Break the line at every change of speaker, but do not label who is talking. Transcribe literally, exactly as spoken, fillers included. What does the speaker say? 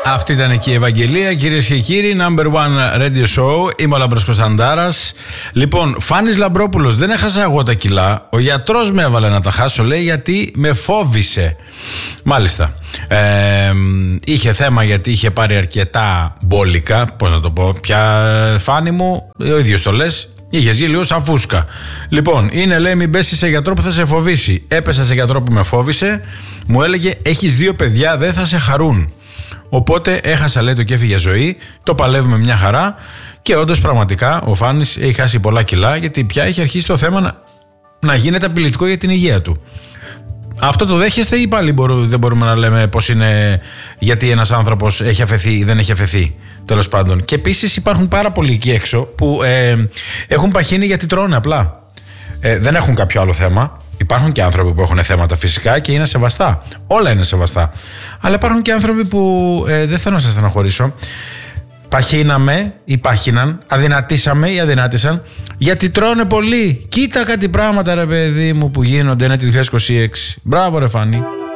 Αυτή ήταν εκεί η Ευαγγελία, κυρίες και κύριοι. Number one radio show. Είμαι ο Λάμπρος Κωνσταντάρας. Λοιπόν, Φάνης Λαμπρόπουλος, δεν έχασα εγώ τα κιλά. Ο γιατρός με έβαλε να τα χάσω, λέει, γιατί με φόβησε. Μάλιστα. Ε, είχε θέμα γιατί είχε πάρει αρκετά μπόλικα. Πώς να το πω, πια Φάνη μου, ο ίδιος το λες. Είχε βγει λίγο σαν φούσκα. Λοιπόν, είναι, λέει, μην πέσει σε γιατρό που θα σε φοβήσει. Έπεσα σε γιατρό που με φόβησε. Μου έλεγε, έχεις δύο παιδιά, δεν θα σε χαρούν. Οπότε έχασα, λέει, το κέφι για ζωή. Το παλεύουμε μια χαρά. Και όντως πραγματικά ο Φάνης έχει χάσει πολλά κιλά, γιατί πια έχει αρχίσει το θέμα να, να γίνεται απειλητικό για την υγεία του. Αυτό το δέχεστε ή πάλι μπορούμε, δεν μπορούμε να λέμε πως είναι γιατί ένας άνθρωπος έχει αφαιθεί ή δεν έχει αφαιθεί, τέλος πάντων. Και επίσης υπάρχουν πάρα πολλοί εκεί έξω που ε, έχουν παχύνει γιατί τρώνε απλά. Ε, δεν έχουν κάποιο άλλο θέμα. Υπάρχουν και άνθρωποι που έχουν θέματα φυσικά και είναι σεβαστά. Όλα είναι σεβαστά. Αλλά υπάρχουν και άνθρωποι που ε, δεν θέλω να σας στεναχωρήσω. Παχύναμε ή πάχυναν, αδυνατήσαμε ή αδυνάτησαν γιατί τρώνε πολύ. Κοίτα κάτι πράγματα, ρε παιδί μου, που γίνονται, είναι τη δύο χιλιάδες είκοσι έξι. Μπράβο, ρε Φάνη.